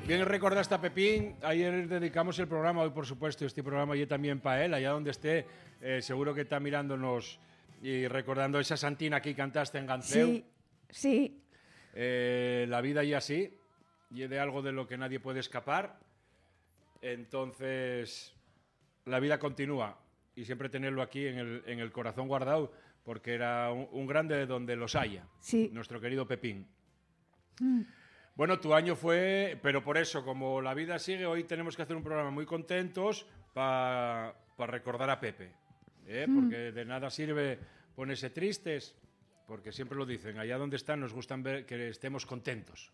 Bien recordaste a Pepín, ayer dedicamos el programa, hoy por supuesto, este programa y también para él, allá donde esté, seguro que está mirándonos y recordando esa santina que cantaste en Ganceu. Sí, sí. La vida y así, y de algo de lo que nadie puede escapar, entonces la vida continúa y siempre tenerlo aquí en el corazón guardado, porque era un grande donde los haya, Sí. nuestro querido Pepín. Bueno, tu año fue, pero por eso, como la vida sigue, hoy tenemos que hacer un programa muy contentos para recordar a Pepe, porque de nada sirve ponerse tristes, porque siempre lo dicen, allá donde están nos gustan ver que estemos contentos.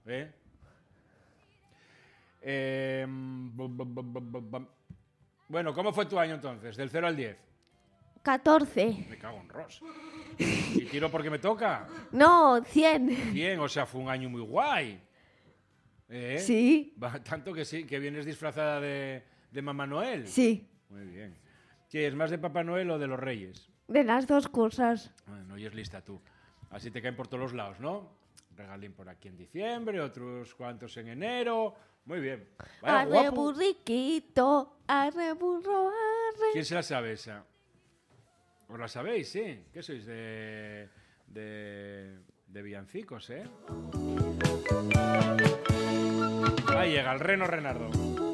Bueno, ¿cómo fue tu año entonces, del 0 al 10? 14. Me cago en Ross. ¿Y tiro porque me toca? No, 100. 100, o sea, fue un año muy guay. Sí. Tanto que sí, que vienes disfrazada de Mamá Noel. Sí. Muy bien. ¿Qué es más de Papá Noel o de los Reyes? De las dos cosas. Bueno, y es lista tú. Así te caen por todos los lados, ¿no? Regalín por aquí en diciembre, otros cuantos en enero. Muy bien. Vaya Arre guapo. burriquito, arre burro, arre. ¿Quién se la sabe esa? ¿Os la sabéis, sí? ¿Qué sois? De villancicos, ¿eh? Ahí llega el reno Renardo.